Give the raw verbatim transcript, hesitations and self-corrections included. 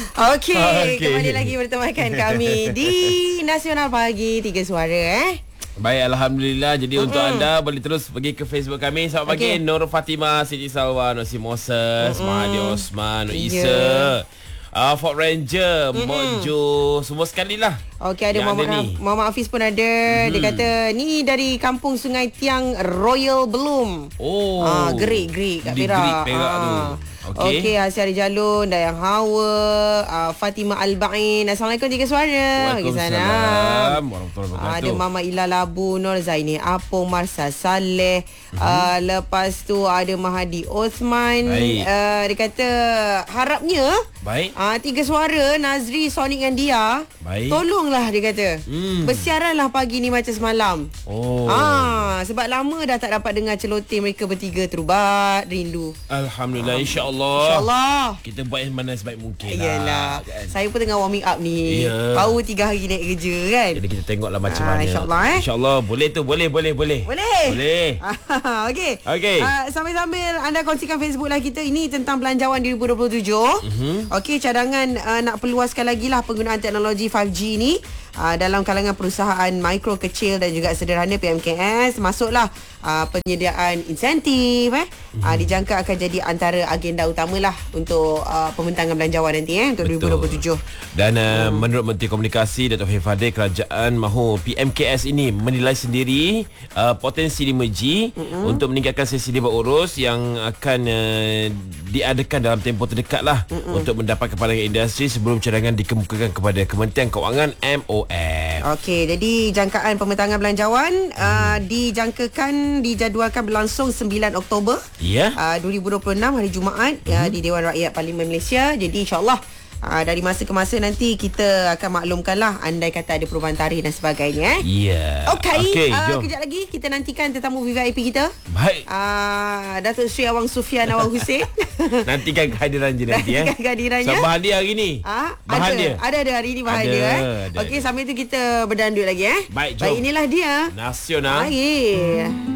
Okey, okay. Kembali lagi bertemakan kami di Nasional Pagi Tiga Suara eh. Baik, Alhamdulillah. Jadi mm-hmm. untuk anda boleh terus pergi ke Facebook kami. Selamat pagi okay. Nur Fatimah, Siti Salwa, Nur Si Moses, mm-hmm. Mahathir Osman, Nur Isa, yeah. uh, Ford Ranger, mm-hmm. Mojo, semua sekali lah. Okey, ada Muhammad, Muhammad Hafiz pun ada. Mm-hmm. Dia kata ni dari kampung Sungai Tiang Royal Belum. Oh, ah, Gerik-gerik kat Perak. Gerik Perak ah. tu. Okey, okay, Asyari Jalun, Dayang Hawa, uh, Fatimah Al-Ba'in. Assalamualaikum Tiga Suara. Waalaikumsalam warahmatullahi wabarakatuh. Ada Mama Ila Labu, Nur Zaini Apong, Marsa Saleh. Uh-huh. Uh, lepas tu ada Mahadi Osman. Uh, dia kata harapnya baik. Uh, Tiga Suara, Nazri, Sonic dan Dia. Baik. Tolonglah dia kata. Hmm. Bersiaranlah pagi ni macam semalam. Oh. Ah, sebab lama dah tak dapat dengar celoteh mereka bertiga terubat rindu. Alhamdulillah, uh, insya-Allah. InsyaAllah kita buat yang mana sebaik mungkin. Yalah, lah, kan? Saya pun tengah warming up ni, yeah. Baru tiga hari naik kerja kan. Jadi kita tengoklah macam ah, mana. InsyaAllah eh InsyaAllah boleh tu. Boleh Boleh Boleh Boleh Boleh Okey okay. uh, Sambil-sambil anda kongsikan Facebook lah kita. Ini tentang belanjawan dua ribu dua puluh tujuh. uh-huh. Okey, cadangan uh, nak perluaskan lagi lah penggunaan teknologi five G ni uh, dalam kalangan perusahaan mikro, kecil dan juga sederhana P M K S. Masuklah uh, penyediaan insentif eh. uh-huh. uh, Dijangka akan jadi antara agenda utamalah untuk uh, pembentangan belanjawan nanti eh untuk Betul. dua ribu dua puluh tujuh. Dan uh, hmm. menurut Menteri Komunikasi Dato' Fahim Fadil, kerajaan mahu P M K S ini menilai sendiri uh, potensi lima G uh-huh. untuk meningkatkan sesi libat urus yang akan uh, diadakan dalam tempoh terdekat lah uh-huh. untuk mendapat kepandangan industri sebelum cadangan dikemukakan kepada Kementerian Kewangan M O F. Okey, jadi jangkaan pembentangan belanjawan hmm. uh, dijangkakan dijadualkan berlangsung sembilan Oktober yeah. uh, dua ribu dua puluh enam hari Jumaat hmm. uh, di Dewan Rakyat Parlimen Malaysia. Jadi insya-Allah Uh, dari masa ke masa nanti kita akan maklumkanlah andai kata ada perubahan tarikh dan sebagainya. Ya. Yeah. Okey, okay, uh, kejap lagi kita nantikan tetamu V V I P kita. Baik. Uh, Datuk Seri Awang Sufian Awang Hussein. Nantikan kehadiran je nanti eh. Nantikan kehadirannya. Sebab bahan dia hari ni. Ah, bahan ada. dia. Ada ada hari ni bahan ada, dia eh. Okey, sambil tu kita berdandut lagi eh. Baik, jom. Baik, inilah dia Nasional. Baik.